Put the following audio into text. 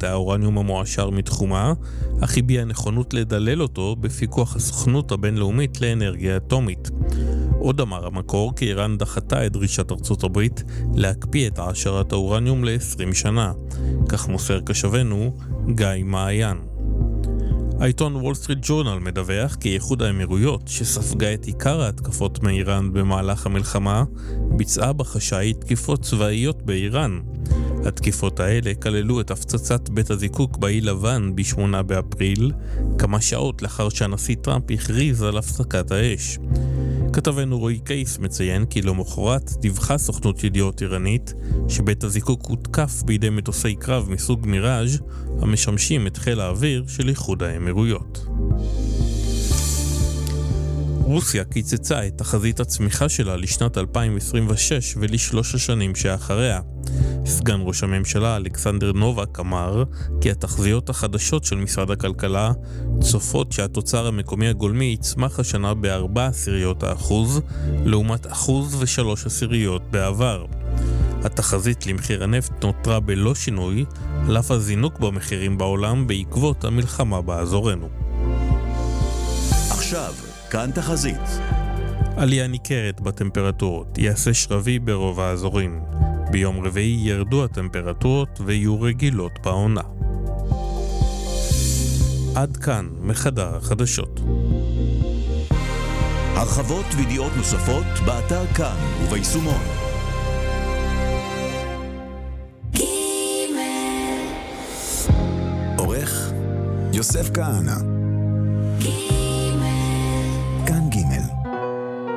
את האורניום המועשר מתחומה, אך הביע נכונות לדלל אותו בפיקוח הסוכנות הבינלאומית לאנרגיה אטומית. עוד אמר המקור כי איראן דחתה את דרישת ארצות הברית להקפיא את העשרת האורניום ל-20 שנה. כך מוסר קשבנו גיא מעיין. העיתון וול סטריט ג'ורנל מדווח כי איחוד האמירויות, שספגה את עיקר ההתקפות מאיראן במהלך המלחמה, ביצעה בחשאי תקיפות צבאיות באיראן. התקיפות האלה כללו את הפצצת בית הזיקוק באי לבן ב-8 באפריל, כמה שעות לאחר שהנשיא טראמפ הכריז על הפסקת האש. כתבנו רועי קייס מציין כי למחרת דיווחה סוכנות ידיעות איראנית שבית הזיקוק הותקף בידי מטוסי קרב מסוג מיראז' המשמשים את חיל האוויר של איחוד האמירויות. רוסיה קיצצה את תחזית הצמיחה שלה לשנת 2026 ולשלוש השנים שאחריה. סגן ראש הממשלה אלכסנדר נובק אמר כי התחזיות החדשות של משרד הכלכלה צופות שהתוצר המקומי הגולמי יצמח השנה ב4% לעומת 1.3% בעבר. התחזית למחיר הנפט נותרה בלא שינוי, על אף הזינוק במחירים בעולם בעקבות המלחמה באזורנו. עכשיו כאן תחזית. עלייה ניכרת בטמפרטורות, יעשה שרבי ברוב האזורים. ביום רביעי ירדו הטמפרטורות ויהיו רגילות בעונה. עד כאן מחדר החדשות. הרחבות וידיעות נוספות באתר כאן וביישומון. עורך יוסף כהנא.